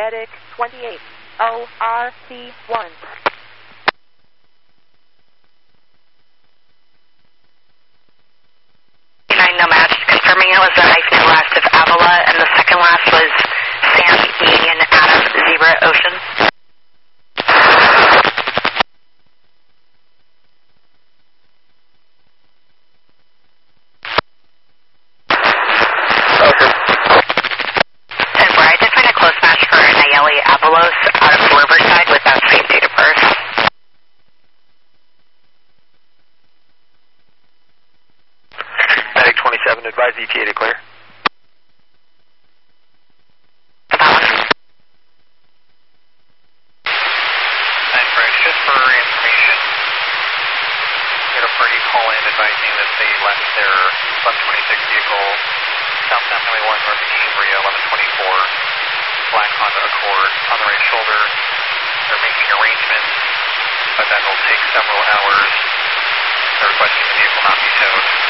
Medic 28, ORC1. No match, confirming it was the hyphenate last of Avila, and the second last was Sam, E, and Adam, Zebra, Ocean. Okay. 10-4, I did find a close match for Nayeli Avalos out of Riverside with that same date of birth. Medic 27, advise ETA to clear. And Fred, just for information, had a party call in advising that they left their 1126 vehicle southbound Highway 1 north of Cambria, 1124, black Honda Accord on the right shoulder. They're making arrangements, but that will take several hours. They're requesting the vehicle not be towed.